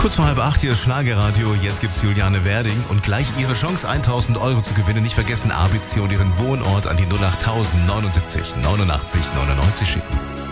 Kurz vor 7:30 hier ist Schlagerradio. Jetzt gibt's Juliane Werding und gleich ihre Chance, 1.000 Euro zu gewinnen. Nicht vergessen, ABC und ihren Wohnort an die 08000 79 89 99 schicken.